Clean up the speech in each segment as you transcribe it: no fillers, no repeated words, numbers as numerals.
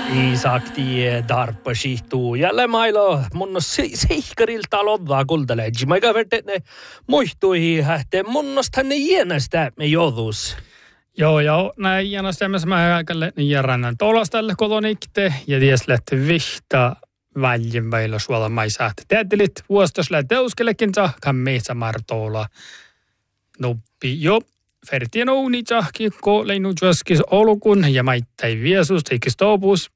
Isakti darpasihtuu. Jälleen mailo mun seikkarilta loddaa kultaleji. Mä käyn ne muistuihin hähteen munnosta ne jäänästä me joudus. Joo, näin jäänästä mä aikalle järjänän tolastalle kolonikte ja tieslet vihta väljin väillä suola maisaat. Täytelit vuostosle teuskelekin tahkan meitä martolla. Noppi jo. Fertien ouni tahki ko leinu juoskis olukun ja maittai viesus teikis topus.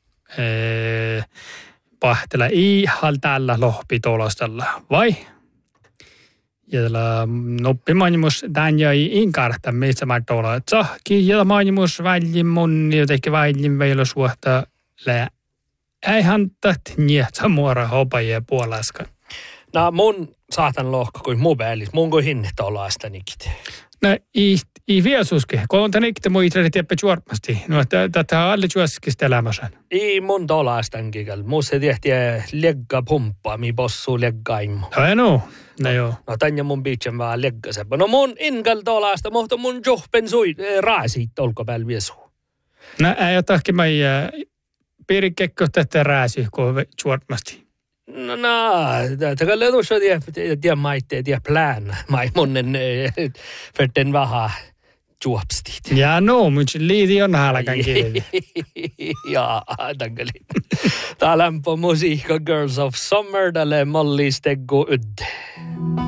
Pahtela ei hal tällä lohpi tolostalla, vai? Ja tällä noppi mainimus tämän jäi inkarta meistä martolla tahki ja mainimus väljin mun jotenkin väljin veillä suhta lää. Ei hantat niitä muora hopajia puolaska. No mun saatan lohko kuin mun päällis, mun kuin hinne tolaasta nikit. No ei viesuske, kun on tänne ikte muitreli tieppä juormasti. No tätä alle juoskista elämässä. Ei mun tolaastan kikal. Mun se tehti legga pumppaa, mi bossu leggaimu. No joo. No tän ja mun biitsen vaan leggaseppa. No mun inkal tolaasta, mutta mun johpen sui raasit olkopääl viesu. No ei otahki mä piirikekko tätä rääsi, kun juormasti. No, tätä ledussa tiedä maitte, tiedä plään. Mai monen verten vähän juopstit. Ja no, mutta liiti on halkan kieli. Jaa, tankelin. Tää lämpö musiikka Girls of Summer, tälle mallisteggu ydde.